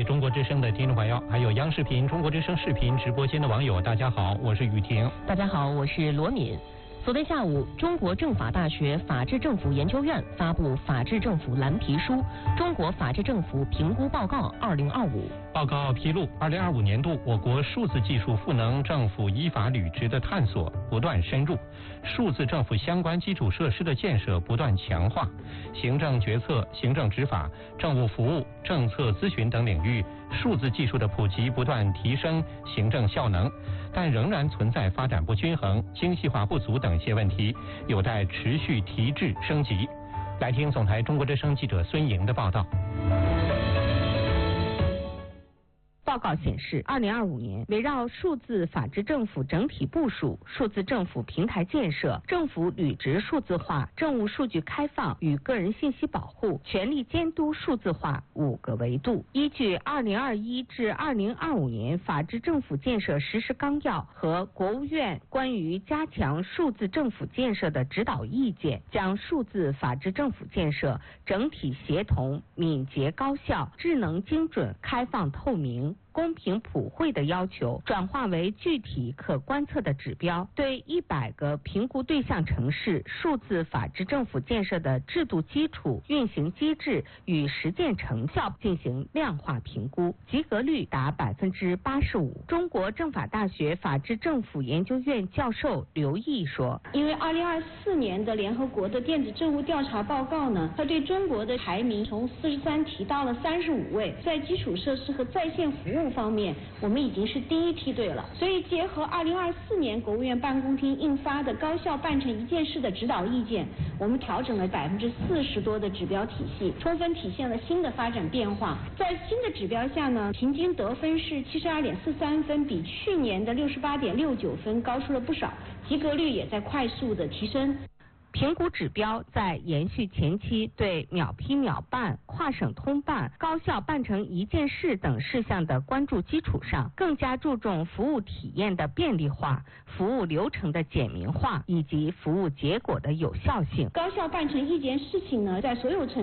中国之声的听众朋友，还有央视频、中国之声视频直播间的网友，大家好，我是雨婷。 大家好，我是罗敏。昨天下午，中国政法大学法治政府研究院发布《法治政府蓝皮书·中国法治政府评估报告2025》。 报告披露，2025年度我国数字技术赋能政府依法履职的探索不断深入，数字政府相关基础设施的建设不断强化，行政决策、行政执法、政务服务、政策咨询等领域，数字技术的普及不断提升行政效能，但仍然存在发展不均衡、精细化不足等一些问题，有待持续提质升级。来听总台中国之声记者孙莹的报道。 报告显示，2025年围绕数字法治政府整体部署、数字政府平台建设、政府履职数字化、政务数据开放与个人信息保护、全力监督数字化5个维度，依据2021至2025年法治政府建设实施纲要和国务院关于加强数字政府建设的指导意见，将数字法治政府建设整体协同、敏捷高效、智能精准、开放透明、公平普惠的要求转化为具体可观测的指标，对100个评估对象城市数字法治政府建设的制度基础、运行机制与实践成效进行量化评估，及格率达85%。中国政法大学法治政府研究院教授刘毅说：“ 因为2024年的联合国的电子政务调查报告呢，它对中国的排名从43提到了35位，在基础设施和在线服务方面，我们已经是第一梯队了。所以结合2024年国务院办公厅印发的高效办成一件事的指导意见，我们调整了40%多的指标体系，充分体现了新的发展变化。在新的指标下呢，平均得分是72.43分，比去年的68.69分高出了不少，及格率也在快速的提升。” 评估指标在延续前期对秒批秒办、跨省通办、高效办成一件事等事项的关注基础上，更加注重服务体验的便利化、服务流程的简明化以及服务结果的有效性。 高效办成一件事情呢，在所有层